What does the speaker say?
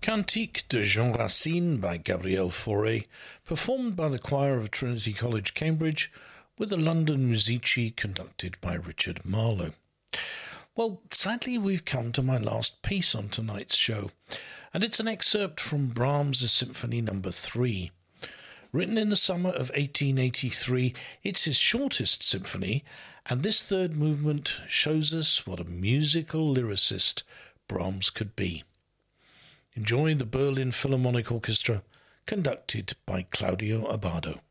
Cantique de Jean Racine by Gabriel Fauré, performed by the choir of Trinity College, Cambridge, with the London Musici conducted by Richard Marlowe. Well, sadly we've come to my last piece on tonight's show, and it's an excerpt from Brahms' Symphony No. 3. Written in the summer of 1883, it's his shortest symphony, and this third movement shows us what a musical lyricist Brahms could be. Enjoy the Berlin Philharmonic Orchestra, conducted by Claudio Abbado.